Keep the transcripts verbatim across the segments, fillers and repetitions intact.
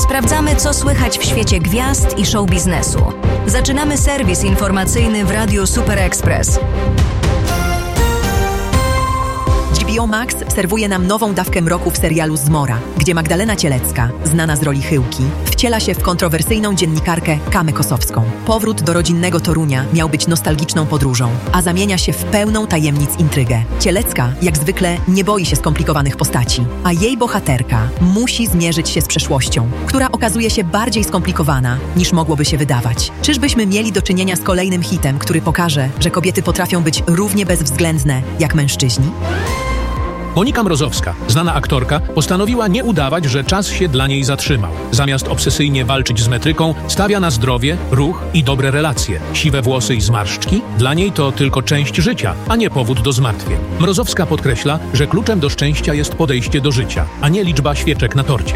Sprawdzamy, co słychać w świecie gwiazd i show biznesu. Zaczynamy serwis informacyjny w Radiu Super Express. H B O Max serwuje nam nową dawkę mroku w serialu Zmora, gdzie Magdalena Cielecka, znana z roli Chyłki, wciela się w kontrowersyjną dziennikarkę Kamę Kosowską. Powrót do rodzinnego Torunia miał być nostalgiczną podróżą, a zamienia się w pełną tajemnic intrygę. Cielecka, jak zwykle, nie boi się skomplikowanych postaci, a jej bohaterka musi zmierzyć się z przeszłością, która okazuje się bardziej skomplikowana, niż mogłoby się wydawać. Czyżbyśmy mieli do czynienia z kolejnym hitem, który pokaże, że kobiety potrafią być równie bezwzględne jak mężczyźni? Monika Mrozowska, znana aktorka, postanowiła nie udawać, że czas się dla niej zatrzymał. Zamiast obsesyjnie walczyć z metryką, stawia na zdrowie, ruch i dobre relacje. Siwe włosy i zmarszczki? Dla niej to tylko część życia, a nie powód do zmartwień. Mrozowska podkreśla, że kluczem do szczęścia jest podejście do życia, a nie liczba świeczek na torcie.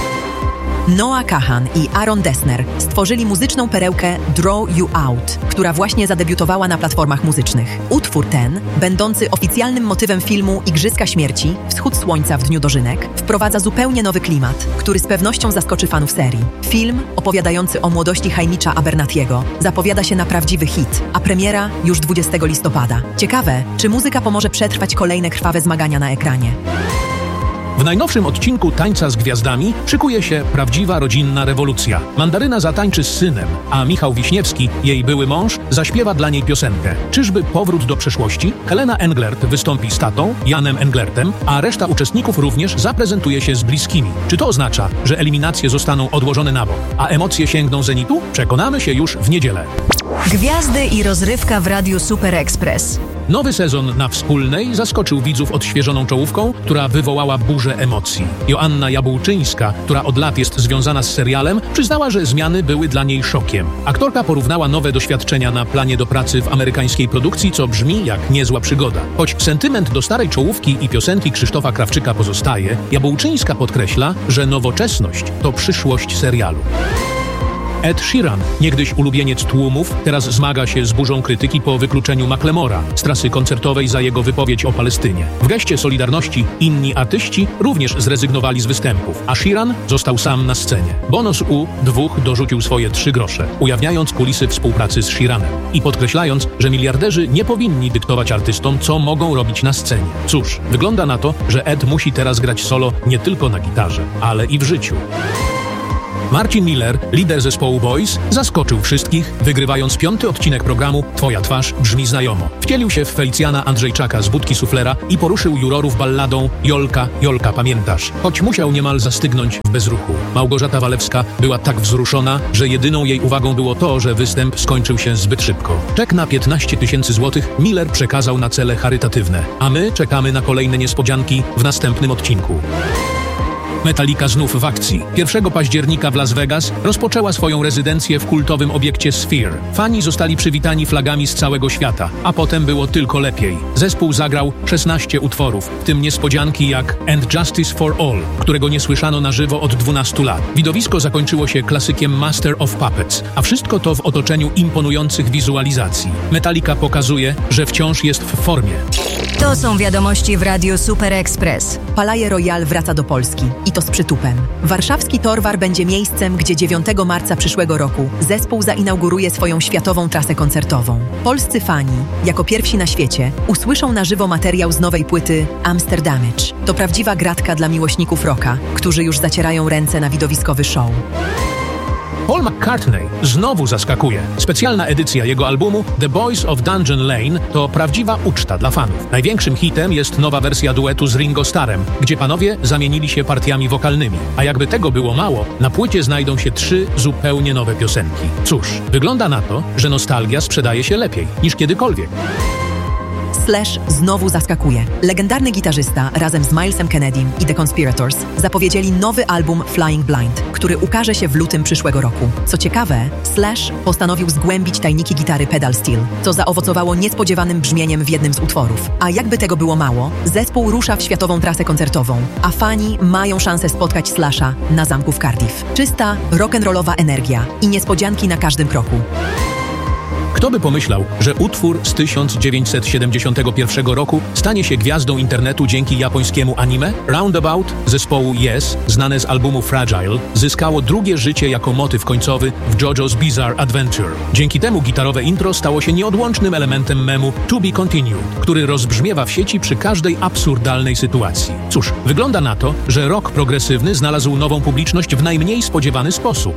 Noah Kahan i Aaron Dessner stworzyli muzyczną perełkę Draw You Out, która właśnie zadebiutowała na platformach muzycznych. Utwór ten, będący oficjalnym motywem filmu Igrzyska Śmierci, Wschód Słońca w Dniu Dożynek, wprowadza zupełnie nowy klimat, który z pewnością zaskoczy fanów serii. Film, opowiadający o młodości Hajmicza Abernathiego, zapowiada się na prawdziwy hit, a premiera już dwudziestego listopada. Ciekawe, czy muzyka pomoże przetrwać kolejne krwawe zmagania na ekranie. W najnowszym odcinku Tańca z Gwiazdami szykuje się prawdziwa rodzinna rewolucja. Mandaryna zatańczy z synem, a Michał Wiśniewski, jej były mąż, zaśpiewa dla niej piosenkę. Czyżby powrót do przeszłości? Helena Englert wystąpi z tatą, Janem Englertem, a reszta uczestników również zaprezentuje się z bliskimi. Czy to oznacza, że eliminacje zostaną odłożone na bok, a emocje sięgną zenitu? Przekonamy się już w niedzielę. Gwiazdy i rozrywka w Radiu Super Express. Nowy sezon na Wspólnej zaskoczył widzów odświeżoną czołówką, która wywołała burzę emocji. Joanna Jabłczyńska, która od lat jest związana z serialem, przyznała, że zmiany były dla niej szokiem. Aktorka porównała nowe doświadczenia na planie do pracy w amerykańskiej produkcji, co brzmi jak niezła przygoda. Choć sentyment do starej czołówki i piosenki Krzysztofa Krawczyka pozostaje, Jabłczyńska podkreśla, że nowoczesność to przyszłość serialu. Ed Sheeran, niegdyś ulubieniec tłumów, teraz zmaga się z burzą krytyki po wykluczeniu Macklemora z trasy koncertowej za jego wypowiedź o Palestynie. W geście solidarności inni artyści również zrezygnowali z występów, a Sheeran został sam na scenie. Bono z U dwóch dorzucił swoje trzy grosze, ujawniając kulisy współpracy z Sheeranem i podkreślając, że miliarderzy nie powinni dyktować artystom, co mogą robić na scenie. Cóż, wygląda na to, że Ed musi teraz grać solo nie tylko na gitarze, ale i w życiu. Marcin Miller, lider zespołu Boys, zaskoczył wszystkich, wygrywając piąty odcinek programu Twoja twarz brzmi znajomo. Wcielił się w Felicjana Andrzejczaka z Budki Suflera i poruszył jurorów balladą Jolka, Jolka pamiętasz, choć musiał niemal zastygnąć w bezruchu. Małgorzata Walewska była tak wzruszona, że jedyną jej uwagą było to, że występ skończył się zbyt szybko. Czek na piętnaście tysięcy złotych Miller przekazał na cele charytatywne, a my czekamy na kolejne niespodzianki w następnym odcinku. Metallica znów w akcji. pierwszego października w Las Vegas rozpoczęła swoją rezydencję w kultowym obiekcie Sphere. Fani zostali przywitani flagami z całego świata, a potem było tylko lepiej. Zespół zagrał szesnaście utworów, w tym niespodzianki jak And Justice for All, którego nie słyszano na żywo od dwunastu lat. Widowisko zakończyło się klasykiem Master of Puppets, a wszystko to w otoczeniu imponujących wizualizacji. Metallica pokazuje, że wciąż jest w formie. To są wiadomości w Radiu Super Express. Palais Royal wraca do Polski. I to z przytupem. Warszawski Torwar będzie miejscem, gdzie dziewiątego marca przyszłego roku zespół zainauguruje swoją światową trasę koncertową. Polscy fani, jako pierwsi na świecie, usłyszą na żywo materiał z nowej płyty Amsterdamage. To prawdziwa gratka dla miłośników rocka, którzy już zacierają ręce na widowiskowy show. Paul McCartney znowu zaskakuje. Specjalna edycja jego albumu The Boys of Dungeon Lane to prawdziwa uczta dla fanów. Największym hitem jest nowa wersja duetu z Ringo Starrem, gdzie panowie zamienili się partiami wokalnymi. A jakby tego było mało, na płycie znajdą się trzy zupełnie nowe piosenki. Cóż, wygląda na to, że nostalgia sprzedaje się lepiej niż kiedykolwiek. Slash znowu zaskakuje. Legendarny gitarzysta razem z Milesem Kennedym i The Conspirators zapowiedzieli nowy album Flying Blind, który ukaże się w lutym przyszłego roku. Co ciekawe, Slash postanowił zgłębić tajniki gitary pedal steel, co zaowocowało niespodziewanym brzmieniem w jednym z utworów. A jakby tego było mało, zespół rusza w światową trasę koncertową, a fani mają szansę spotkać Slasha na zamku w Cardiff. Czysta, rock'n'rollowa energia i niespodzianki na każdym kroku. Kto by pomyślał, że utwór z tysiąc dziewięćset siedemdziesiątego pierwszego roku stanie się gwiazdą internetu dzięki japońskiemu anime? Roundabout zespołu Yes, znane z albumu Fragile, zyskało drugie życie jako motyw końcowy w JoJo's Bizarre Adventure. Dzięki temu gitarowe intro stało się nieodłącznym elementem memu To Be Continued, który rozbrzmiewa w sieci przy każdej absurdalnej sytuacji. Cóż, wygląda na to, że rock progresywny znalazł nową publiczność w najmniej spodziewany sposób.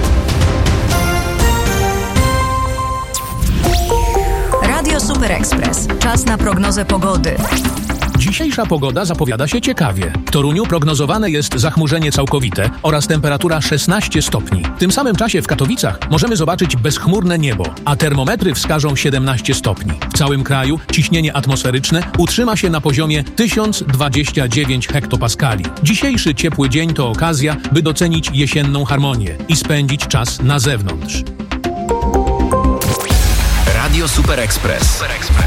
Radio Super Express. Czas na prognozę pogody. Dzisiejsza pogoda zapowiada się ciekawie. W Toruniu prognozowane jest zachmurzenie całkowite oraz temperatura szesnaście stopni. W tym samym czasie w Katowicach możemy zobaczyć bezchmurne niebo, a termometry wskażą siedemnaście stopni. W całym kraju ciśnienie atmosferyczne utrzyma się na poziomie tysiąc dwadzieścia dziewięć hektopaskali. Dzisiejszy ciepły dzień to okazja, by docenić jesienną harmonię i spędzić czas na zewnątrz. Radio Super Express.